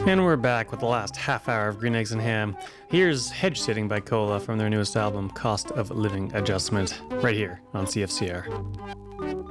And we're back with the last half hour of Green Eggs and Ham. Here's Hedge Sitting by Cola from their newest album, Cost of Living Adjustment, right here on CFCR.